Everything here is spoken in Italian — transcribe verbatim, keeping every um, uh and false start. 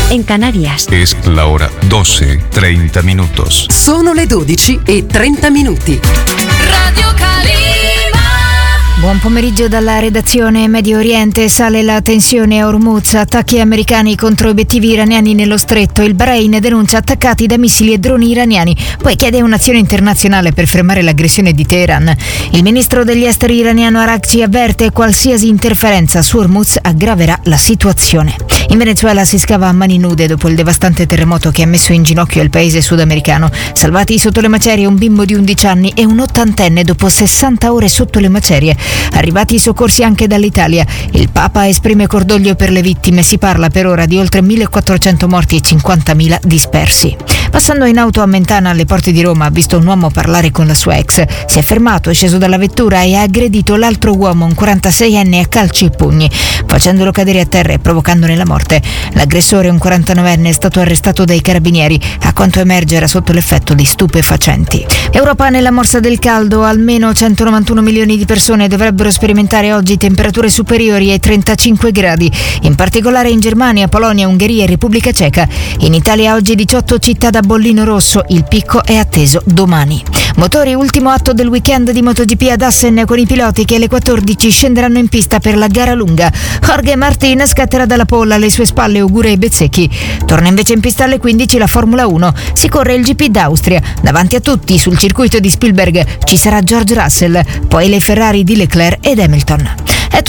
en Canarias. Es la hora doce, treinta minutos. Sono le dodici e trenta minuti. Radio Calima. Buon pomeriggio dalla redazione. Medio Oriente, sale la tensione a Hormuz, attacchi americani contro obiettivi iraniani nello stretto. Il Bahrain denuncia attaccati da missili e droni iraniani, poi chiede un'azione internazionale per fermare l'aggressione di Teheran. Il ministro degli esteri iraniano Araghchi avverte qualsiasi interferenza su Hormuz aggraverà la situazione. In Venezuela si scava a mani nude dopo il devastante terremoto che ha messo in ginocchio il paese sudamericano. Salvati sotto le macerie un bimbo di undici anni e un ottantenne dopo sessanta ore sotto le macerie. Arrivati i soccorsi anche dall'Italia. Il Papa esprime cordoglio per le vittime. Si parla per ora di oltre millequattrocento morti e cinquantamila dispersi. Passando in auto a Mentana alle porte di Roma, ha visto un uomo parlare con la sua ex. Si è fermato, è sceso dalla vettura e ha aggredito l'altro uomo, un quarantaseienne, a calci e pugni, facendolo cadere a terra e provocandone la morte. L'aggressore, un quarantanovenne, è stato arrestato dai carabinieri. A quanto emerge era sotto l'effetto di stupefacenti. Europa nella morsa del caldo. Almeno centonovantuno milioni di persone dovrebbero sperimentare oggi temperature superiori ai trentacinque gradi, in particolare in Germania, Polonia, Ungheria e Repubblica Ceca. In Italia oggi diciotto città da bollino rosso, il picco è atteso domani. Motori, ultimo atto del weekend di MotoGP ad Assen, con i piloti che alle quattordici scenderanno in pista per la gara lunga. Jorge Martin scatterà dalla pole, alle sue spalle Ogura e Bezzecchi. Torna invece in pista alle quindici la Formula uno. Si corre il G P d'Austria. Davanti a tutti sul circuito di Spielberg ci sarà George Russell, poi le Ferrari di Leclerc ed Hamilton.